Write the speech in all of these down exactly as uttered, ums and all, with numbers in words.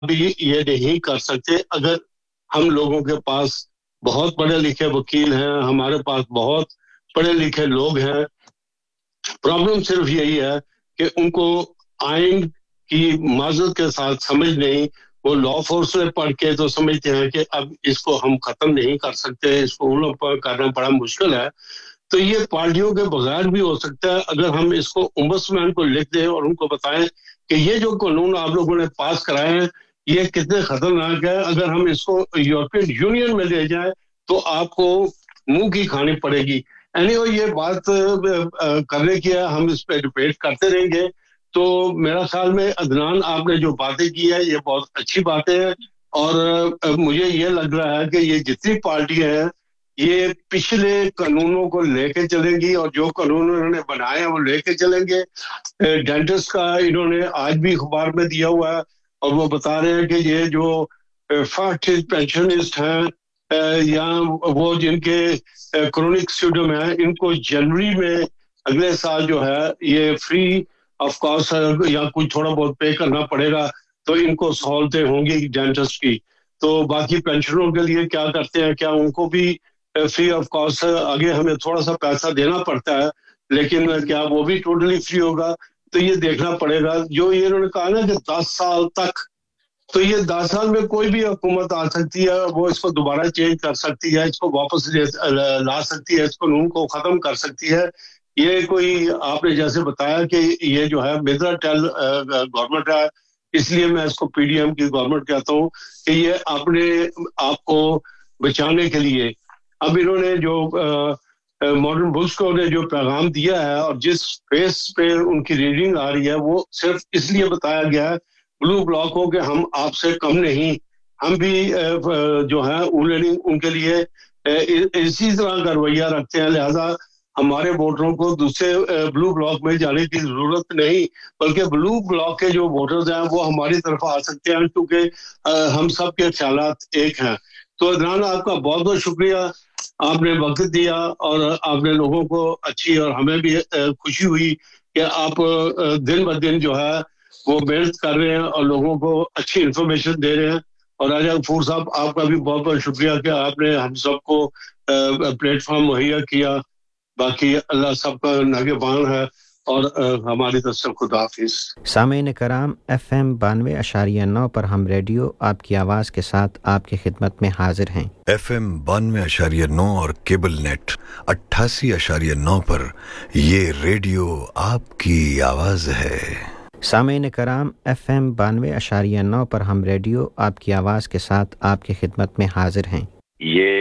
भी ये नहीं कर सकते अगर हम लोगों के पास बहुत पढ़े लिखे वकील हैं, हमारे पास बहुत पढ़े लिखे लोग हैं। प्रॉब्लम सिर्फ यही है कि उनको आइन की माजरत के साथ समझ नहीं, वो लॉ फोर्स में पढ़ के तो समझते हैं कि अब इसको हम खत्म नहीं कर सकते, इसको उन पर करना बड़ा मुश्किल है। तो ये पार्टियों के बगैर भी हो सकता है अगर हम इसको ओम्बड्समैन को लिख दें और उनको बताएं कि ये जो कानून आप लोगों ने पास कराए हैं ये कितने खतरनाक है, अगर हम इसको यूरोपियन यूनियन में ले जाएं तो आपको मुंह की खानी पड़ेगी। एनीवे ये बात करने की है, हम इस पे डिबेट करते रहेंगे। तो मेरा ख्याल में अदनान आपने जो बातें की है ये बहुत अच्छी बातें हैं और मुझे ये लग रहा है कि ये जितनी पार्टियां हैं ये पिछले कानूनों को लेके चलेंगी और जो कानून उन्होंने बनाए हैं वो लेके चलेंगे। डेंटिस्ट का इन्होंने आज भी अखबार में दिया हुआ है और वो बता रहे हैं कि ये जो फर्स्ट पेंशनिस्ट हैं या वो जिनके क्रोनिक सिम्टम है इनको जनवरी में अगले साल जो है ये फ्री ऑफ कॉस्ट या कुछ थोड़ा बहुत पे करना पड़ेगा तो इनको सहूलतें होंगी डेंटिस्ट की। तो बाकी पेंशनरों के लिए क्या करते हैं, क्या उनको भी फ्री ऑफ कॉस्ट, आगे हमें थोड़ा सा पैसा देना पड़ता है लेकिन क्या वो भी टोटली फ्री होगा, तो ये देखना पड़ेगा। जो ये इन्होंने कहा ना कि दस साल तक, तो ये दस साल में कोई भी हुकूमत आ सकती है, वो इसको दोबारा चेंज कर सकती है, इसको वापस ला सकती है, इस कानून को खत्म कर सकती है। ये कोई आपने जैसे बताया कि ये जो है मिडरा टेल गवर्नमेंट है, इसलिए मैं इसको पीडीएम की गवर्नमेंट कहता हूँ कि ये अपने आप को बचाने के लिए अब इन्होंने जो मॉडर्न बुक्स को ने जो पैगाम दिया है और जिस फेस पे उनकी रीडिंग आ रही है वो सिर्फ इसलिए बताया गया है ब्लू ब्लॉक हो कि हम आपसे कम नहीं, हम भी जो है उनके लिए इसी तरह का रवैया रखते हैं, लिहाजा हमारे वोटरों को दूसरे ब्लू ब्लॉक में जाने की जरूरत नहीं, बल्कि ब्लू ब्लॉक के जो वोटर्स हैं वो हमारी तरफ आ सकते हैं क्योंकि हम सब के ख्यालात एक हैं। तो अदनान आपका बहुत बहुत शुक्रिया, आपने वक्त दिया और आपने लोगों को अच्छी और हमें भी खुशी हुई कि आप दिन ब दिन जो है वो मेहनत कर रहे हैं और लोगों को अच्छी इन्फॉर्मेशन दे रहे हैं। और राजा गफूर साहब आपका भी बहुत बहुत शुक्रिया कि आपने हम सबको प्लेटफॉर्म मुहैया किया। बाकी अल्लाह सबका नागेबान है और हमारी तरफ से खुदा हाफिज। सामीन कराम, एफ एम बानवे अशारिया नौ पर हम रेडियो आपकी आवाज़ के साथ आपकी खिदमत में हाजिर हैं। एफ एम बानवे अशारिया नौ और केबल नेट अट्ठासी अशारिया नौ पर ये रेडियो आपकी आवाज़ है। सामीन कराम, एफ एम बानवे अशारिया नौ पर हम रेडियो आपकी आवाज़ के साथ आपकी खिदमत में हाजिर हैं। ये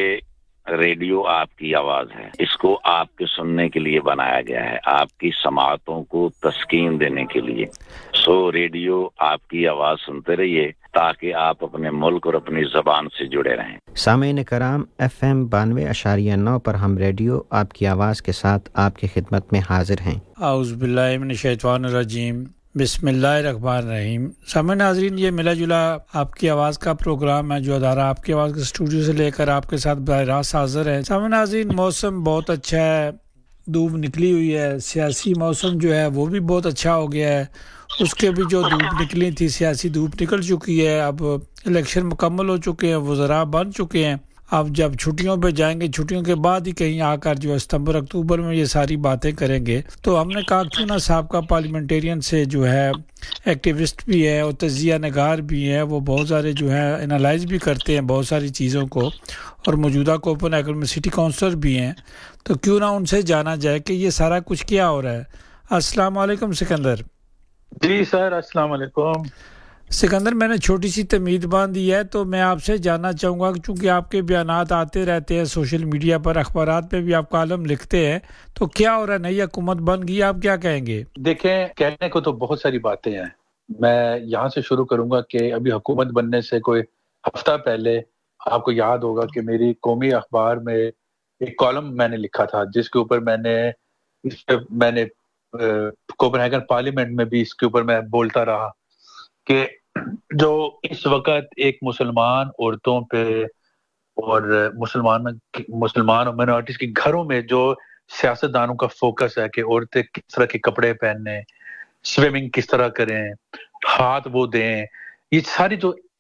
रेडियो आपकी आवाज है, इसको आपके सुनने के लिए बनाया गया है, आपकी समाअतों को तस्कीन देने के लिए। सो रेडियो आपकी आवाज सुनते रहिए ताकि आप अपने मुल्क और अपनी ज़बान से जुड़े रहें। सामीन कराम, एफ एम बानवे अशारिया नौ पर हम रेडियो आपकी आवाज़ के साथ आपकी खिदमत में हाजिर हैं। औज़ु बिल्लाहि मिनश शैतानिर रजीम, बिस्मिल्लाहिर्रहमानिर्रहीम। सामने नाज़रीन, ये मिला जुला आपकी आवाज़ का प्रोग्राम है जो अदारा आपकी आवाज़ के स्टूडियो से लेकर आपके साथ बराह रास्त हाजिर है। सामने नाज़रीन, मौसम बहुत अच्छा है, धूप निकली हुई है, सियासी मौसम जो है वो भी बहुत अच्छा हो गया है। उसके भी जो धूप निकली थी, सियासी धूप निकल चुकी है, अब इलेक्शन मुकम्मल हो चुके हैं, वज़रा बन चुके हैं। अब जब छुट्टियों पे जाएंगे, छुट्टियों के बाद ही कहीं आकर जो सितंबर अक्टूबर में ये सारी बातें करेंगे। तो हमने कहा क्यों ना साहब पार्लियामेंटेरियन से जो है एक्टिविस्ट भी है और तजिया नगार भी है, वो बहुत सारे जो है एनालाइज भी करते हैं बहुत सारी चीज़ों को और मौजूदा कोपेनहेगन में सिटी काउंसलर भी हैं, तो क्यों ना उनसे जाना जाए कि ये सारा कुछ क्या हो रहा है। अस्सलाम वालेकुम सिकंदर जी। सर अस्सलाम वालेकुम सिकंदर, मैंने छोटी सी तमीद बांधी है तो मैं आपसे जानना चाहूँगा, चूँकि आपके बयानात आते रहते हैं सोशल मीडिया पर, अखबारात पे भी आप कॉलम लिखते हैं, तो क्या हो रहा है? नई हुकूमत बन गई, आप क्या कहेंगे? देखें, कहने को तो बहुत सारी बातें हैं। मैं यहाँ से शुरू करूँगा कि अभी हुकूमत बनने से कोई हफ्ता पहले आपको याद होगा कि मेरी कौमी अखबार में एक कॉलम मैंने लिखा था जिसके ऊपर मैंने इस पे मैंने कोपेनहेगन पार्लियामेंट में भी इसके ऊपर मैं बोलता रहा कि जो इस वक्त एक मुसलमान औरतों पे और मुसलमान मुसलमान और माइनॉरिटीज के घरों में जो सियासतदानों का फोकस है कि औरतें किस तरह के कपड़े पहनने, स्विमिंग किस तरह करें, हाथ वो दें, یہ ساری جو